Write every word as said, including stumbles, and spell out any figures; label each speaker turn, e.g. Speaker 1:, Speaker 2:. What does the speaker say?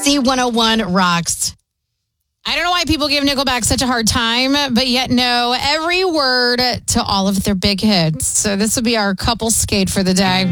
Speaker 1: C one oh one rocks. I don't know why people give Nickelback such a hard time, but yet know every word to all of their big hits. So this will be our couple skate for the day.